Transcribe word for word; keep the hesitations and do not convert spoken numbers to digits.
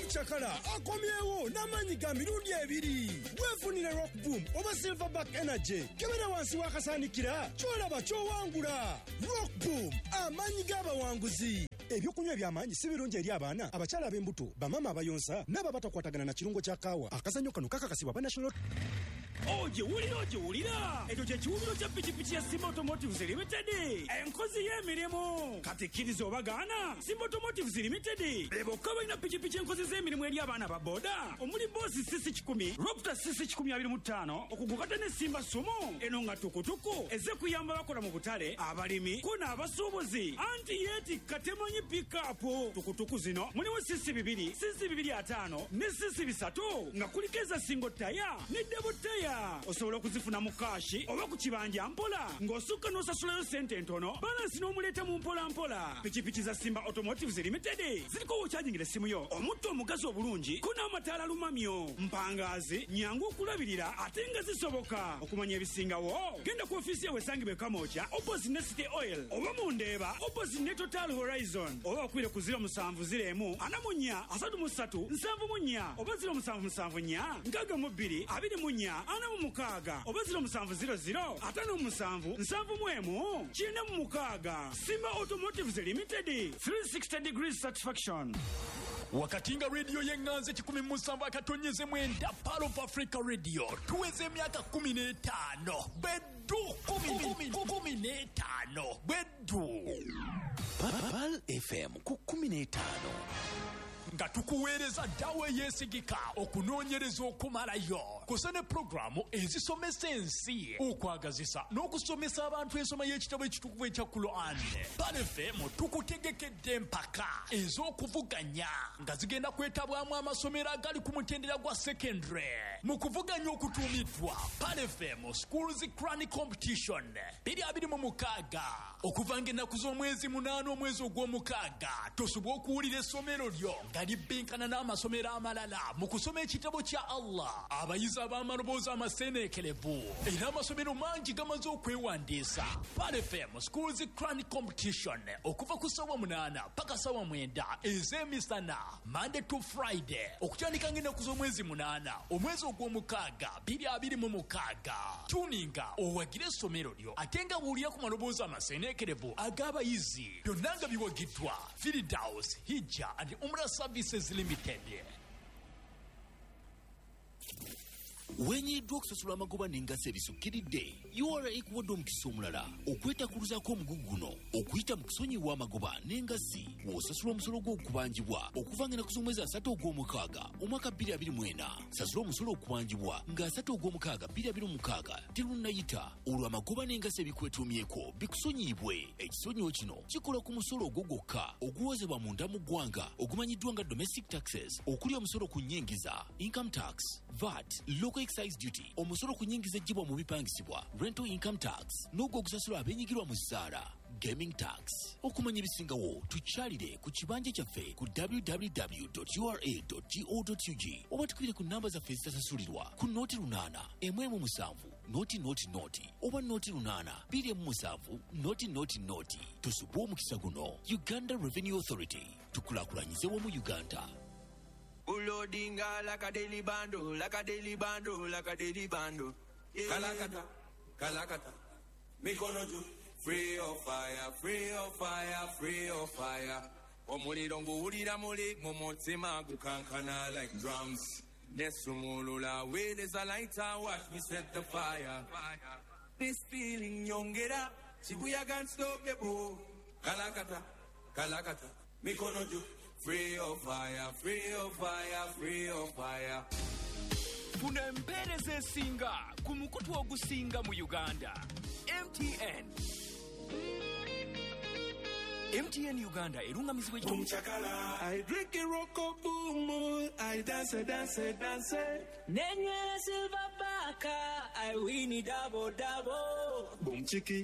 omuchakala akomyewo n'amanyi ga mirundi ebiri. Weefunire Rock Boom oba Silverback Energy kebera wansi wakasanikira kyolaba kyowangula. Rock Boom amanyi g'abawanguzi. Ebyokunywa by'amaanyi si birungi eri abaana, abakyala ab'embuto, bamama abayonsa n'aba batakwatagana na kirungo kya kaawa. Akazannyo kano kakakasibwa ba National. Oje wulira oje wulira ekyo kye kiwumiro kya pikipiki ya Simba Automotives Limited, enkozi y'emirimu. Kati kkiriza obagaana, Simba Automotives Limited bebokka balina pikipiki enkozi z'emirimu eri abaana ba boda, omuli boosi sisi kikumi, Raptor sisi kikumi abiri mu ttaano, okugukata ne Simba Sumo, eno nga tukutuku eze kuyamba bakola mu butale, abalimi ko n'abasuubuzi. Anti yeetikka temanyi pikapu. Tukutuku zino mulimu sisi bibiri, sisi bibiri ataano ne sisi bisatu, nga kuliko eza single taya ne double taya. Osobola okuzifuna mu kashi oba ku kibanja mpola ng'osukka n'osasulayo sente ntono, balansi n'omuleeta mu mpola mpola. Pikipiki za Simba Automotives Limited ziriko wokyajingira essimu yo, omutto omugazi obulungi ko n'amataala lumamyo, mpangaazi nyangu okulabirira ate nga zisoboka. Okumanya ebisingawo genda ku ofiisi yawe esangibwa e Kamooja opposite ne City Oil, oba mu Ndeeba opposite ne Total Horizon, oba okwire ku ziro musanvu ziro emu ana mu nnya asatu mu ssatu nsanvu mu nnya, oba ziro musanvu musanvu nnya nkaaga mu bbiri abiri mu nnya ana mu mukaaga, oba ziro musanvu ziro ziro ataano mu musanvu nsanvu mu emu kyenda mu mukaaga. Simba Automotives Limited, three sixty degrees satisfaction. Wakati nga radio yenganze kikumi musanvu akatonyeze mwenda Pearl of Africa Radio tuweze emyaka kumi n'etaano beddu kumi n'etaano beddu Pearl F M ku kumi n'etaano nga tukuweereza ddawo eyeesigika okunoonyereza okumalayo kusa ne pulogulaamu ezisomesa ensi okwagazisa n'okusomesa abantu ensoma y'ekitabo ekitukuvu ekya Quran. Pearl F M tukutegekedde empaka ez'okuvuganya nga zigenda kwetabwamu amasomero agali ku mutendera gwa secondary mu kuvuganya okutuumiddwa Pearl F M Schools Quran Competition bbiri abiri mu mukaaga okuva ng'ennaku z'omwezi munaana omwezi ogw'omukaaga tosobwa okuwulira essomero lyo nga libbinkana n'amasomero amalala mu kusoma ekitabo kya Allah. Abayizi ab'amaloboozi amaseeneekerevu era amasomero mangi gamaze okwewandiisa. Pearl F M Schools Quran Competition okuva ku ssaawa munaana paka ssaawa mwenda ez'emisana Monday to Friday okutandika ng'ennaku z'omwezi munaana omwezi ogw'omukaaga bbiri abiri mu mukaaga. Tuuninga owagire essomero lyo ate nga buulira ku maloboozi amaseeneekerevu ag'abayizi byonna nga biwagiddwa Firdaus Hijja and Umrah Services Limited. Wenyiddwa okusasula amagoba n'engassi ebisukkiridde U R A ekuwadde omukisa omulala okwetakuluzaako omugugu guno okuyita mu kusonyiwa amagoba n'engassi w'osasula omusolo gw'okubanjibwa okuva ng'ennaku z'omwezi asatu ogw'omukaaga omwaka bbiri abiri mu ena. Sasula omusolo okubanjibwa ng'asatu ogw'omukaaga bbiri abiri mu mukaaga terunnayita olwo amagoba n'engassi ebikwetuumyeko bikusonyiibwe. Ekisonyiwo kino kikola ku musolo ogwo gwokka oguwozebwa munda mu ggwanga ogumanyiddwa nga domestic taxes, okuli omusolo ku nnyingiza income tax, V A T, local excise duty, omusolo ku nnyingiza ejjibwa mu bipangisibwa rental income tax, n'ogwo ogusasula abeenyigirwa mu zzaala gaming tax. Okumanya ebisingawo tukyalire ku kibanja kyaffe ku w w w dot u r a dot go dot u g oba tukubire ku nnamba zaffe ezitasasulirwa ku nooti lunaana emu emu musanvu nooti nooti nooti oba nooti lunaana bbiri emu musanvu nooti nooti nooti. Tusubwe omukisa guno. Uganda Revenue Authority, tukulaakulanyize wamu Uganda. Ulodinga like a daily bando, like a daily bando, like a daily bando. Yeah. Kalakata, Kalakata, Mikonoju, free of fire, free of fire, free of fire. Omuri dongo urira muli, momotima gukankana like drums. Nesumulula, where there's a lighter, watch me set the fire. This feeling young get up, Shibuya can't stop the boom. Kalakata, Kalakata, Mikonoju. Free of fire, free of fire, free of fire. Funa empeereza esinga ku mukutu ogusinga mu Uganda. M T N. M T N Uganda erungamizibwa ekitongole Chakala, I drink a rock of boom, I dance, dance, dance. Nenywera Silverback, I win it double double. Boom chiki.